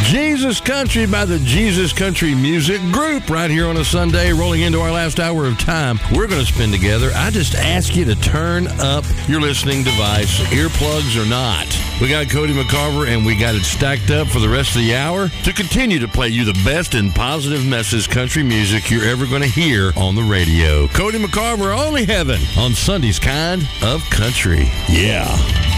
Jesus Country by the Jesus Country Music Group right here on a Sunday, rolling into our last hour of time. We're going to spend together. I just ask you to turn up your listening device, earplugs or not. We got Cody McCarver, and we got it stacked up for the rest of the hour to continue to play you the best and positive message country music you're ever going to hear on the radio. Cody McCarver, Only Heaven, on Sunday's Kind of Country. Yeah.